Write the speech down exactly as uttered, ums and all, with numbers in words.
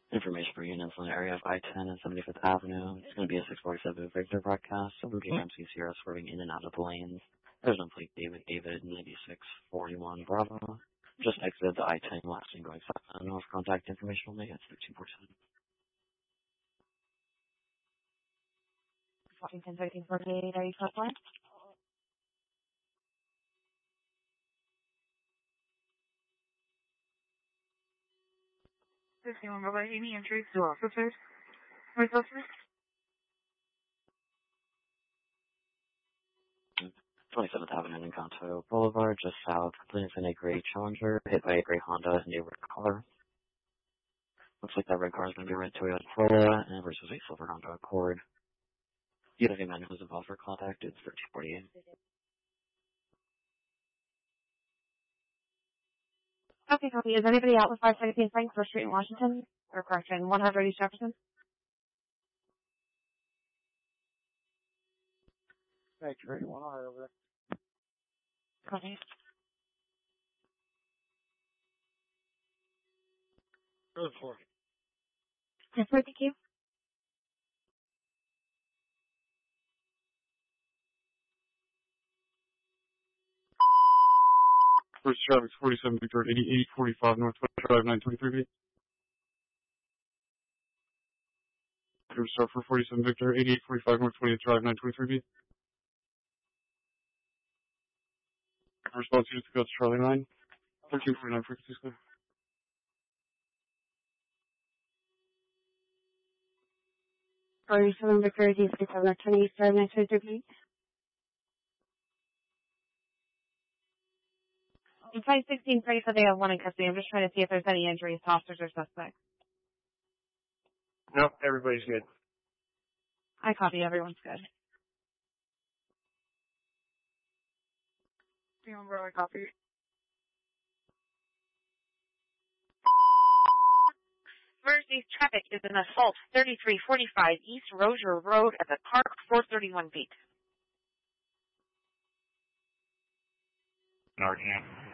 Information for units in the area of I ten and seventy-fifth Avenue. It's going to be a six forty-seven Victor broadcast. So we'll be M C Sierra swerving in and out of the lanes. There's no plate David David ninety-six forty-one Bravo. Just exited the I ten last and going south. North contact information only. It's thirteen forty-seven. Washington thirteen forty-eight, are you close line? fifty-one Bravo, Amy, entry to officers. Where's officers? twenty-seventh Avenue and Encanto Boulevard, just south. Completing in a gray Challenger, hit by a gray Honda and a red car. Looks like that red car is going to be a red Toyota Corolla and versus a silver Honda Accord. Do you have a man who's involved for contact? It's thirteen forty-eight. Okay, copy. Is anybody out with five seventeen Frank, First Street in Washington? Or correction, one hundred East Jefferson? Thank you, right, one eye over there. Copy. Good for. Yes, sir, thank you. First traffic, forty-seven Victor, eighty-eight forty-five Northwest Drive, nine twenty-three B. First start for forty-seven Victor, eighty-eight forty-five North twentieth Drive, nine twenty-three B. Response units to go to Charlie nine, thirteen forty-nine frequency clear. forty-seven Victor, eighty-eight forty-five North twentieth Drive, nine twenty-three B. In five sixteen Frank said they have one in custody. I'm just trying to see if there's any injuries to officers or suspects. Nope, everybody's good. I copy. Everyone's good. fifty-one Bravo, copy. Emergency traffic is an assault thirty-three forty-five East Rozier Road at the Park four thirty-one beat. Narcan.